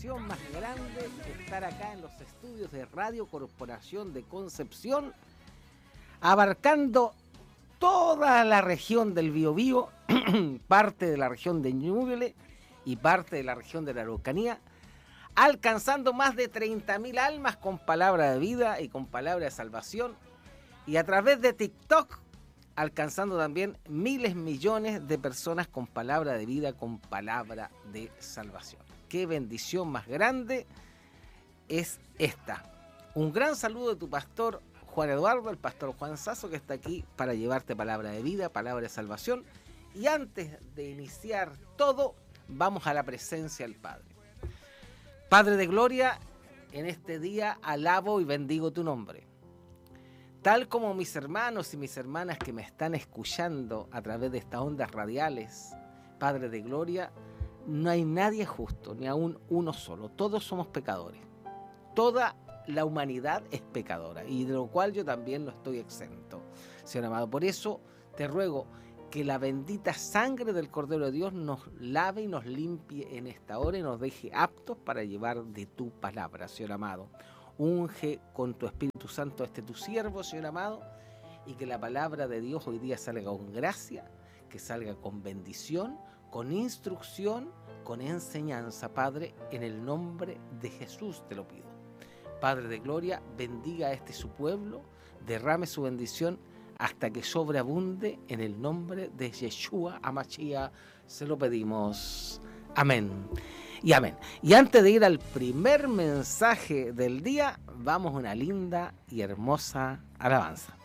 bendición más grande estar acá en los estudios de Radio Corporación de Concepción, abarcando toda la región del Biobío, parte de la región de Ñuble y parte de la región de la Araucanía, alcanzando más de 30.000 almas con palabra de vida y con palabra de salvación, y a través de TikTok alcanzando también miles, millones de personas con palabra de vida, con palabra de salvación. Qué bendición más grande es esta. Un gran saludo de tu pastor Juan Eduardo, el pastor Juan Sasso, que está aquí para llevarte palabra de vida, palabra de salvación. Y antes de iniciar todo, vamos a la presencia del Padre. Padre de gloria, en este día alabo y bendigo tu nombre. Tal como mis hermanos y mis hermanas que me están escuchando a través de estas ondas radiales, Padre de gloria, no hay nadie justo, ni aún uno solo. Todos somos pecadores. Toda la humanidad es pecadora, y de lo cual yo también no estoy exento, Señor amado. Por eso te ruego que la bendita sangre del Cordero de Dios nos lave y nos limpie en esta hora y nos deje aptos para llevar de tu palabra, Señor amado. Unge con tu Espíritu Santo a tu siervo, Señor amado, y que la palabra de Dios hoy día salga con gracia, que salga con bendición, con instrucción, con enseñanza, Padre, en el nombre de Jesús te lo pido. Padre de gloria, bendiga a su pueblo, derrame su bendición hasta que sobreabunde en el nombre de Yeshua HaMashiach, se lo pedimos. Amén. Y amén. Y antes de ir al primer mensaje del día, vamos a una linda y hermosa alabanza.